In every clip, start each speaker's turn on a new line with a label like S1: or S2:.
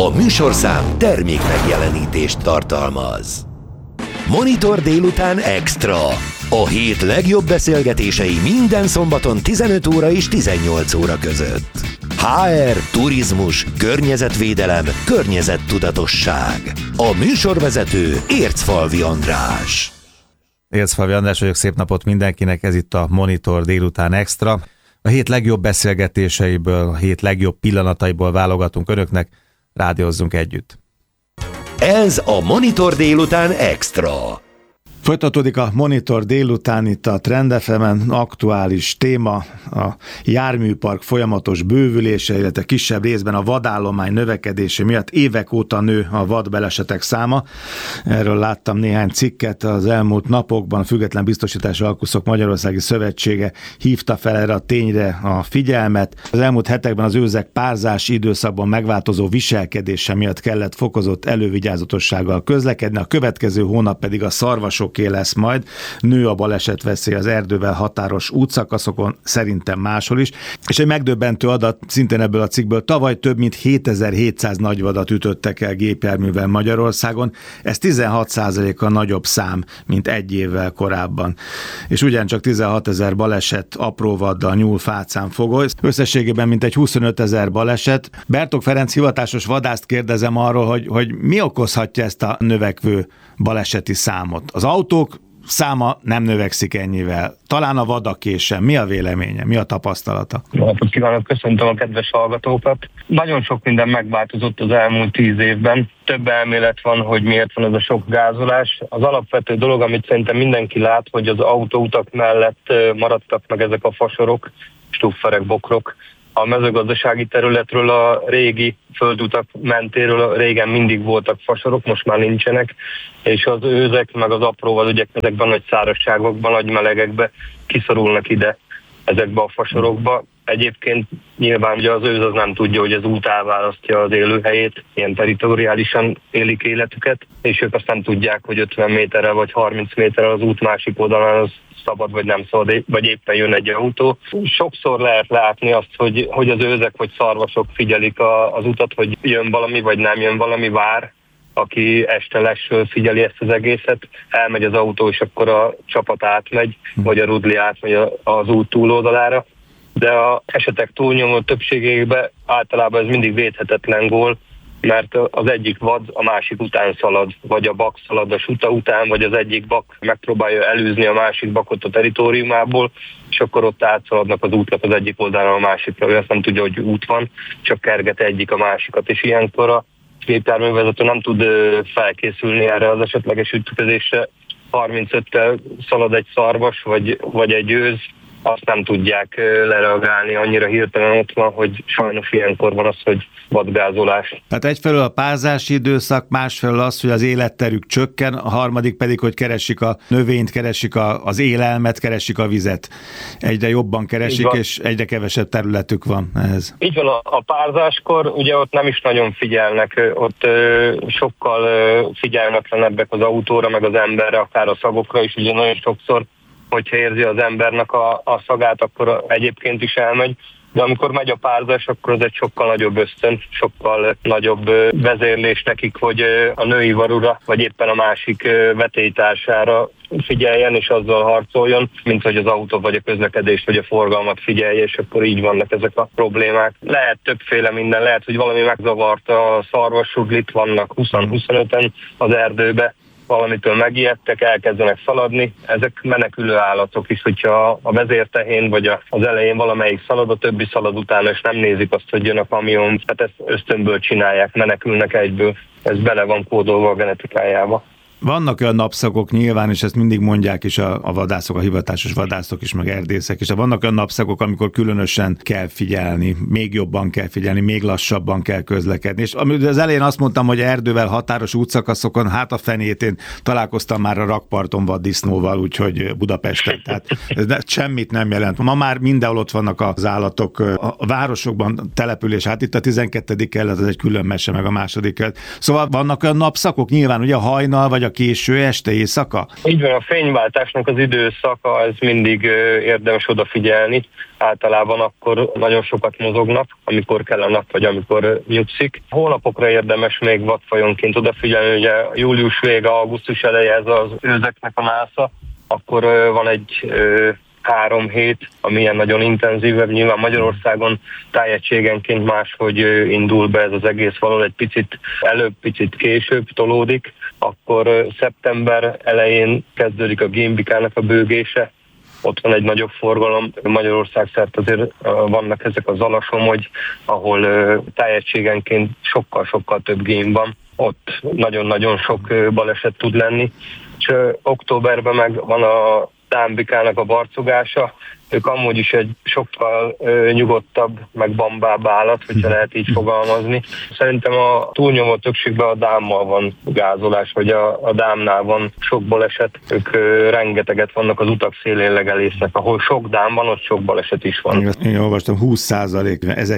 S1: A műsorszám termék megjelenítést tartalmaz. Monitor délután extra. A hét legjobb beszélgetései minden szombaton 15 óra és 18 óra között. HR, turizmus, környezetvédelem, környezettudatosság. A műsorvezető Ércfalvi András.
S2: Ércfalvi András vagyok, szép napot mindenkinek, ez itt a Monitor délután extra. A hét legjobb beszélgetéseiből, a hét legjobb pillanataiból válogatunk önöknek, rádiózzunk együtt.
S1: Ez a Monitor délután extra.
S2: Folytatódik a Monitor délután itt a Trend FM-en, aktuális téma a járműpark folyamatos bővülése, illetve kisebb részben a vadállomány növekedése miatt évek óta nő a vadbalesetek száma. Erről láttam néhány cikket az elmúlt napokban, a Független Biztosítási Alkuszok Magyarországi Szövetsége hívta fel erre a tényre a figyelmet. Az elmúlt hetekben az őzek párzási időszakban megváltozó viselkedése miatt kellett fokozott elővigyázatossággal közlekedni, a következő hónap pedig a szarvasok lesz majd. Nő a balesetveszély az erdővel határos útszakaszokon, szerintem máshol is. És egy megdöbbentő adat szintén ebből a cikkből, tavaly több mint 7700 nagyvadat ütöttek el gépjárművel Magyarországon. Ez 16%-kal nagyobb szám, mint egy évvel korábban. És ugyancsak 16 000 baleset apró vaddal, nyúl, fácán, fogoly. Összességében mintegy 25 000 baleset. Bertók Ferenc hivatásos vadászt kérdezem arról, hogy mi okozhatja ezt a növekvő baleseti számot. Az autók száma nem növekszik ennyivel. Talán a vadaké sem. Mi a véleménye? Mi a tapasztalata?
S3: Napot kívánok, köszöntöm a kedves hallgatókat. Nagyon sok minden megváltozott az elmúlt 10 évben. Több elmélet van, hogy miért van ez a sok gázolás. Az alapvető dolog, amit szerintem mindenki lát, hogy az autóutak mellett maradtak meg ezek a fasorok, stufferek, bokrok. A mezőgazdasági területről, a régi földutak mentéről régen mindig voltak fasorok, most már nincsenek, és az őzek meg az apró vadügyek ezekben nagy szárazságokban, nagy melegekbe kiszorulnak ide ezekbe a fasorokba. Egyébként nyilván ugye az őz az nem tudja, hogy az út elválasztja az élőhelyét, ilyen territoriálisan élik életüket, és ők azt nem tudják, hogy 50 méterrel vagy 30 méterrel az út másik oldalán az szabad vagy nem szabad, vagy éppen jön egy autó. Sokszor lehet látni azt, hogy az őzek vagy szarvasok figyelik az utat, hogy jön valami, vagy nem jön valami, vár, aki este lesről figyeli ezt az egészet, elmegy az autó, és akkor a csapat átmegy, vagy a rudli átmegy az út túloldalára. De az esetek túlnyomó többségében általában ez mindig védhetetlen gól, mert az egyik vad a másik után szalad, vagy a bak szalad a suta után, vagy az egyik bak megpróbálja elűzni a másik bakot a teritoriumából, és akkor ott átszaladnak az útnak az egyik oldalra a másikra, ő azt nem tudja, hogy út van, csak kerget egyik a másikat, és ilyenkor a gépjárművezető nem tud felkészülni erre az esetleges ütközésre. 35-tel szalad egy szarvas, vagy egy őz, azt nem tudják lereagálni, annyira hirtelen ott van, hogy sajnos ilyenkor van az, hogy vadgázolás.
S2: Tehát egyfelől a párzási időszak, másfelől az, hogy az életterük csökken, a harmadik pedig, hogy keresik a növényt, keresik az élelmet, keresik a vizet. Egyre jobban keresik, és egyre kevesebb területük van ehhez.
S3: Így van, a párzáskor ugye ott nem is nagyon figyelnek, ott sokkal figyelmetlenebbek az autóra, meg az emberre, akár a szagokra is, ugye nagyon sokszor, hogyha érzi az embernek a szagát, akkor egyébként is elmegy, de amikor megy a párzás, akkor az egy sokkal nagyobb ösztön, sokkal nagyobb vezérlés nekik, hogy a női varura, vagy éppen a másik vetélytársára figyeljen, és azzal harcoljon, mint hogy az autó, vagy a közlekedést, vagy a forgalmat figyelje, és akkor így vannak ezek a problémák. Lehet többféle minden, lehet, hogy valami megzavarta a szarvasrudlit, vannak 20-25-en az erdőbe, valamitől megijedtek, elkezdenek szaladni. Ezek menekülő állatok is, hogyha a vezértehén vagy az elején valamelyik szalad, a többi szalad utána, és nem nézik azt, hogy jön a kamion. Tehát ezt ösztönből csinálják, menekülnek egyből. Ez bele van kódolva a genetikájába.
S2: Vannak olyan napszakok nyilván, és ezt mindig mondják is a vadászok, a hivatásos vadászok is, meg erdészek is. Vannak olyan napszakok, amikor különösen kell figyelni, még jobban kell figyelni, még lassabban kell közlekedni. És az elején azt mondtam, hogy erdővel határos útszakaszokon, hát a fenét, én találkoztam már a rakparton vaddisznóval, úgyhogy Budapesten. Tehát ez semmit nem jelent. Ma már mindenhol ott vannak az állatok. A városokban település, hát itt a 12. kerület, az egy külön mese, meg a második kerület. Szóval vannak olyan napszakok, nyilván ugye a hajnal, vagy a késő este, éjszaka?
S3: Így van, a fényváltásnak az időszaka, ez mindig érdemes odafigyelni. Általában akkor nagyon sokat mozognak, amikor kell a nap, vagy amikor nyugszik. Hónapokra érdemes még vadfajonként odafigyelni, ugye július vége, augusztus eleje, ez az őzeknek a násza, akkor van egy 3 hét, ami ilyen nagyon intenzívebb. Nyilván Magyarországon tájegységenként máshogy indul be ez az egész, valahol egy picit előbb, picit később tolódik. Akkor szeptember elején kezdődik a gémbikának a bőgése. Ott van egy nagyobb forgalom. Magyarország szerte azért vannak ezek az Alasomogy, ahol tájegységenként sokkal-sokkal több gém van. Ott nagyon-nagyon sok baleset tud lenni. És októberben meg van a dámbikának a barcogása. Ők amúgy is egy sokkal nyugodtabb, meg bambább állat, hogyha lehet így fogalmazni. Szerintem a túlnyomó többségben a dámmal van gázolás, vagy a dámnál van sok baleset. Ők rengeteget vannak az utak szélén legelésznek. Ahol sok dám van, ott sok baleset is van.
S2: Én olvastam, 20%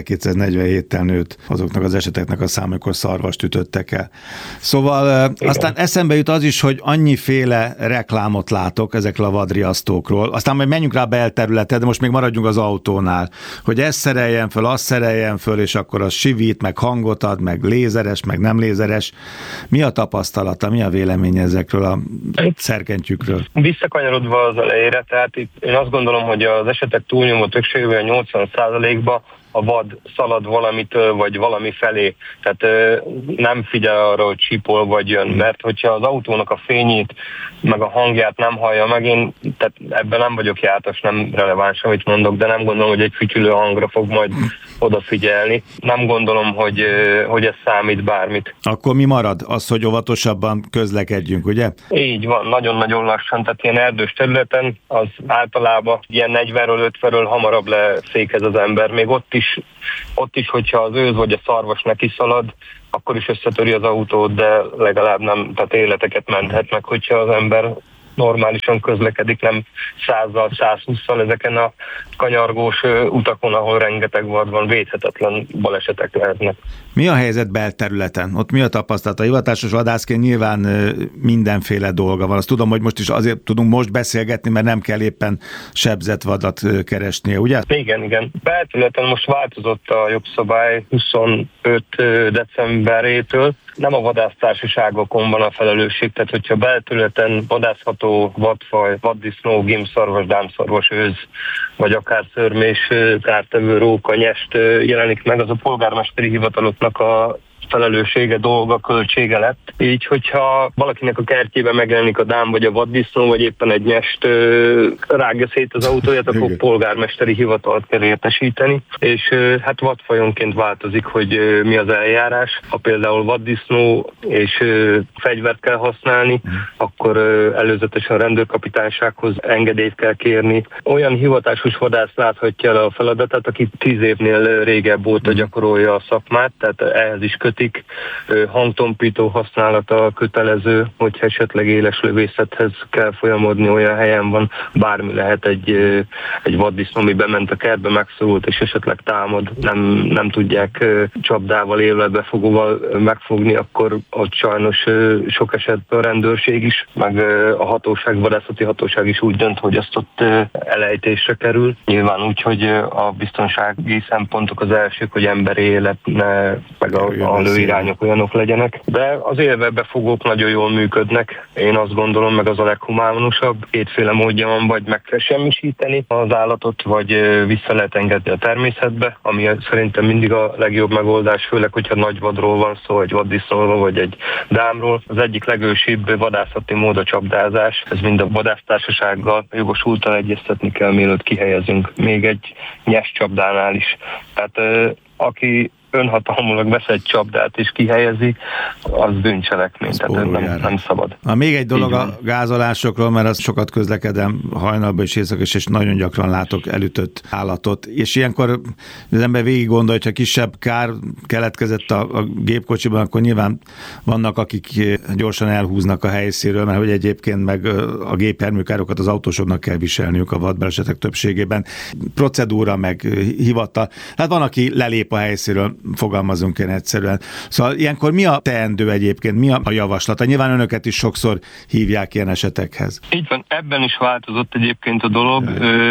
S2: 1247-tel nőtt azoknak az eseteknek a száma, amikor szarvast ütöttek el. Szóval igen. Aztán eszembe jut az is, hogy annyiféle reklámot látok ezekről a vadriasztókról. Aztán majd menjünk rá a belterületre, de most még maradjunk az autónál, hogy ezt szereljen föl, azt szereljen föl, és akkor az sivít, meg hangot ad, meg lézeres, meg nem lézeres. Mi a tapasztalata, mi a vélemény ezekről a szerkentyűkről?
S3: Visszakanyarodva az elejére, tehát itt én azt gondolom, hogy az esetek túlnyomó többségében 80%-ba a vad szalad valamitől, vagy valami felé. Tehát nem figyel arra, hogy csípol vagy jön, mert hogyha az autónak a fényét, meg a hangját nem hallja meg, én tehát ebben nem vagyok jártas, nem releváns, amit mondok, de nem gondolom, hogy egy fütyülő hangra fog majd odafigyelni. Nem gondolom, hogy ez számít bármit.
S2: Akkor mi marad? Az, hogy óvatosabban közlekedjünk, ugye?
S3: Így van, nagyon-nagyon lassan, tehát ilyen erdős területen az általában ilyen 40-ről 50-ről hamarabb leszékez az ember. Még ott is, hogyha az őz vagy a szarvas neki szalad, akkor is összetöri az autót, de legalább nem, tehát életeket menthet meg, hogyha az ember normálisan közlekedik, nem 100-zal, 120-szal ezeken a kanyargós utakon, ahol rengeteg vad van, védhetetlen balesetek lehetnek.
S2: Mi a helyzet belterületen? Ott mi a tapasztalat? A hivatásos vadászként nyilván mindenféle dolga van. Azt tudom, hogy most is azért tudunk most beszélgetni, mert nem kell éppen sebzett vadat keresnie, ugye?
S3: Igen. Belterületen most változott a jogszabály 25 decemberétől. Nem a vadásztársaságokon van a felelősség, tehát hogyha belterületen vadászható vadfaj, vaddisznó, gímszarvas, dámszarvas, őz, vagy akár szörmés, kártevő, róka, nyest jelenik meg, az a polgármesteri hivataloknak a felelőssége, dolga, költsége lett. Így, hogyha valakinek a kertjében megjelenik a dám vagy a vaddisznó, vagy éppen egy nyest rágja szét az autóját, akkor polgármesteri hivatalt kell értesíteni. És hát vadfajonként változik, hogy mi az eljárás. Ha például vaddisznó és fegyvert kell használni, akkor előzetesen a rendőrkapitánysághoz engedélyt kell kérni. Olyan hivatásos vadász láthatja el a feladatát, aki 10 évnél régebb óta gyakorolja a szakmát, tehát ehhez is kötik. Hangtompító használata kötelező, hogyha esetleg éles lövészethez kell folyamodni, olyan helyen van, bármi lehet egy vaddisznó, ami bement a kertbe, megszorult és esetleg támad, nem tudják csapdával, élvelbefogóval megfogni, akkor ott sajnos sok esetben a rendőrség is, meg a hatóság, vadászati hatóság is úgy dönt, hogy ezt ott elejtésre kerül. Nyilván úgy, hogy a biztonsági szempontok az elsők, hogy emberi élet ne, meg a lőirányok olyanok legyenek, de az élvelbefogók nagyon jól működnek. Én azt gondolom, meg az a leghumánusabb. Kétféle módja van, vagy meg kell semmisíteni az állatot, vagy vissza lehet engedni a természetbe, ami szerintem mindig a legjobb megoldás, főleg, hogyha nagy vadról van szó, egy vaddisznóról, vagy egy dámról. Az egyik legősibb vadászati mód a csapdázás. Ez mind a vadásztársasággal jogosultan egyeztetni kell, mielőtt kihelyezünk. Még egy nyes csapdánál is. Tehát aki önhatalmulag vesz egy csapdát és kihelyezi, az bűncselekmény, tehát nem szabad.
S2: Még egy dolog a gázolásokról, mert az sokat közlekedem hajnalban és éjszaka, és nagyon gyakran látok elütött állatot, és ilyenkor az ember végig gondolja, hogyha kisebb kár keletkezett a gépkocsiban, akkor nyilván vannak, akik gyorsan elhúznak a helyszínről, mert hogy egyébként meg a gépjárműkárokat az autósoknak kell viselniük a vadbalesetek többségében. Procedúra, meg hivatal. Hát van, aki lelép a helyszínről. fogalmazunk én egyszerűen. Szóval ilyenkor mi a teendő egyébként, mi a javaslata? Nyilván önöket is sokszor hívják ilyen esetekhez.
S3: Így van, ebben is változott egyébként a dolog.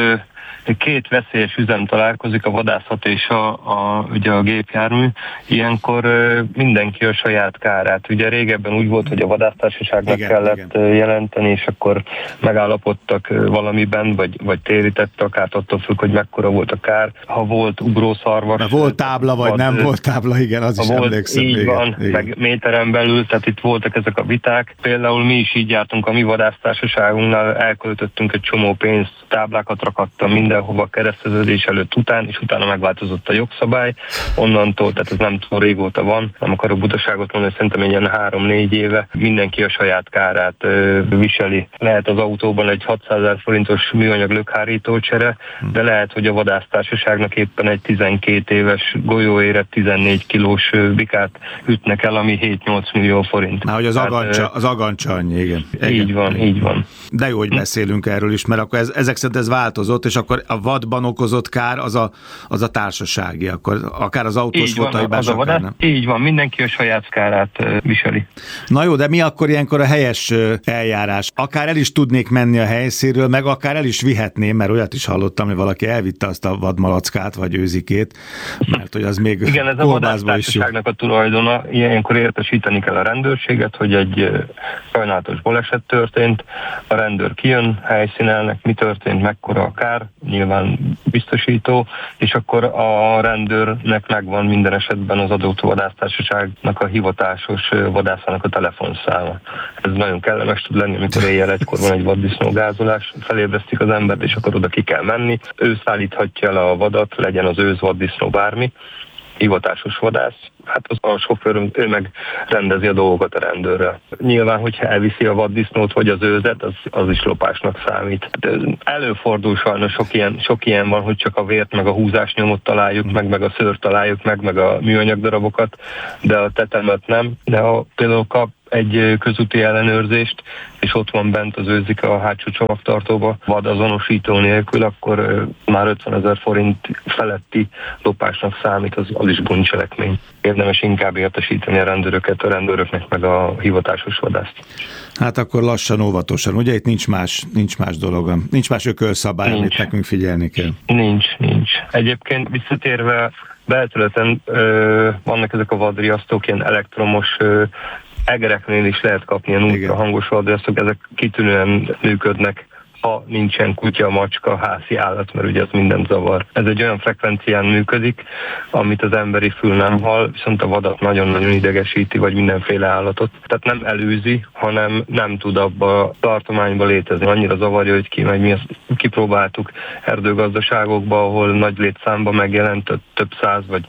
S3: Két veszélyes üzem találkozik, a vadászat és ugye a gépjármű. Ilyenkor mindenki a saját kárát. Ugye régebben úgy volt, hogy a vadásztársaságnak kellett jelenteni, és akkor megállapodtak valamiben, vagy térítettek át attól függ, hogy mekkora volt a kár. Ha volt ugrószarvas...
S2: Na, volt tábla, vagy nem volt tábla, igen, az is emlékszem.
S3: Így van, meg méteren belül, tehát itt voltak ezek a viták. Például mi is így jártunk a mi vadásztársaságunknál, elköltöttünk egy csomó pénzt, táblákat rakattam mindenhova kereszteződés előtt után, és utána megváltozott a jogszabály. Onnantól, tehát ez nem túl régóta van, nem akarok butaságot mondani, szerintem ilyen 3-4 éve mindenki a saját kárát viseli. Lehet az autóban egy 600 000 forintos műanyag lökhárítócsere, de lehet, hogy a vadásztársaságnak éppen egy 12 éves golyóérett 14 kilós bikát ütnek el, ami 7-8 millió forint.
S2: Hogy az agancsa annyi, igen.
S3: Így van.
S2: De jó, hogy beszélünk erről is, mert akkor ezek szerint ez változott, és akkor a vadban okozott kár az a társasági, akkor akár az autós fotóibás, akár nem.
S3: Így van, mindenki a saját kárát viseli.
S2: Na jó, de mi akkor ilyenkor a helyes eljárás? Akár el is tudnék menni a helyszínről, meg akár el is vihetném, mert olyat is hallottam, hogy valaki elvitte azt a vadmalackát, vagy őzikét, mert hogy az még
S3: igen, ez a vadásztársaságnak a tulajdona, ilyenkor értesíteni kell a rendőrséget, hogy egy sajnálatos baleset történt, a rendőr kijön, helyszínelnek, mi történt, mekkora a kár, nyilván biztosító, és akkor a rendőrnek megvan minden esetben az adott vadásztársaságnak a hivatásos vadászának a telefonszáma. Ez nagyon kellemes tud lenni, amikor éjjel 1-kor van egy vaddisznógázolás, felébresztik az embert, és akkor oda ki kell menni. Ő szállíthatja el a vadat, legyen az őz, vaddisznó, bármi, hivatásos vadász. Hát a sofőr, ő meg rendezi a dolgokat a rendőrrel. Nyilván, hogyha elviszi a vaddisznót vagy az őzet, az is lopásnak számít. Előfordul sajnos, sok ilyen van, hogy csak a vért meg a húzásnyomot találjuk meg a szőrt találjuk meg a műanyag darabokat, de a tetemet nem. De ha például kap egy közúti ellenőrzést, és ott van bent az őzik a hátsó csomagtartóba vadazonosító nélkül, akkor már 50 000 forint feletti lopásnak számít, az is bűncselekmény. Érdemes inkább értesíteni a rendőröknek meg a hivatásos vadászt.
S2: Hát akkor lassan, óvatosan. Ugye itt nincs más dolog, nincs más ökölszabály, amit nekünk figyelni kell.
S3: Nincs. Egyébként visszatérve, belterületen vannak ezek a vadriasztók, ilyen elektromos egereknél is lehet kapni ilyen ultrahangos vadriasztók, ezek kitűnően működnek, ha nincsen kutya, macska, házi állat, mert ugye az mindent zavar. Ez egy olyan frekvencián működik, amit az emberi fül nem hall, viszont a vadat nagyon-nagyon idegesíti, vagy mindenféle állatot. Tehát nem elűzi, hanem nem tud abba a tartományba létezni. Annyira zavarja, hogy kimegy. Mi ezt kipróbáltuk erdőgazdaságokba, ahol nagy létszámban megjelent több 100 vagy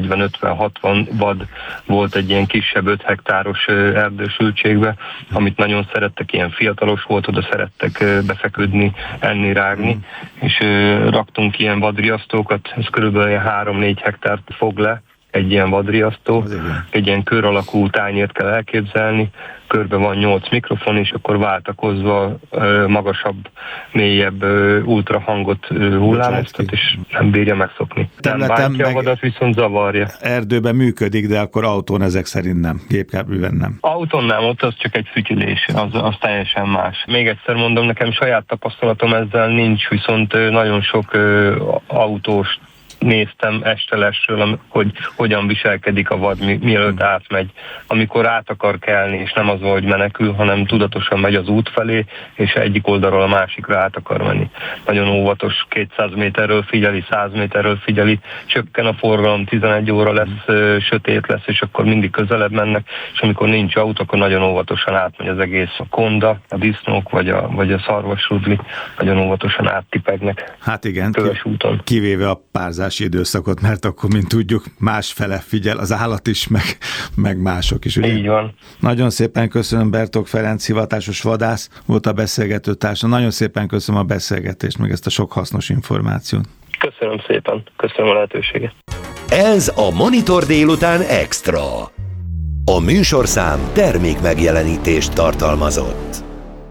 S3: 40-50-60 vad volt egy ilyen kisebb 5 hektáros erdősültségbe, amit nagyon szerettek, ilyen fiatalos volt, oda szerettek befeküdni, enni, rágni, és raktunk ilyen vadriasztókat, ez körülbelül 3-4 hektárt fog le, egy ilyen vadriasztó, egy ilyen kör alakú tányért kell elképzelni, körben van 8 mikrofon, és akkor váltakozva magasabb, mélyebb ultrahangot hullámoztat, és nem bírja megszokni. Nem bántja a vadat, viszont zavarja.
S2: Erdőben működik, de akkor autón ezek szerint nem, gépjárműven nem.
S3: Autón nem, ott az csak egy fütyülés, az teljesen más. Még egyszer mondom, nekem saját tapasztalatom ezzel nincs, viszont nagyon sok autós néztem estelesről, hogy hogyan viselkedik a vad, mielőtt átmegy. Amikor át akar kelni, és nem az, hogy menekül, hanem tudatosan megy az út felé, és egyik oldalról a másikra át akar menni. Nagyon óvatos, 200 méterről figyeli, 100 méterről figyeli, csökken a forgalom, 11 óra lesz, sötét lesz, és akkor mindig közelebb mennek, és amikor nincs autó, akkor nagyon óvatosan átmegy az egész. A konda, a disznók, vagy a szarvasrudli nagyon óvatosan áttipegnek.
S2: Hát igen,
S3: úton.
S2: Kivéve a párzás időszakot, mert akkor, mint tudjuk, másfele figyel az állat is, meg mások is. Ugye?
S3: Így van.
S2: Nagyon szépen köszönöm, Bertók Ferenc hivatásos vadász volt a beszélgető társa. Nagyon szépen köszönöm a beszélgetést, meg ezt a sok hasznos információt.
S3: Köszönöm szépen, köszönöm a lehetőséget.
S1: Ez a Monitor délután extra. A műsorszám termékmegjelenítést tartalmazott.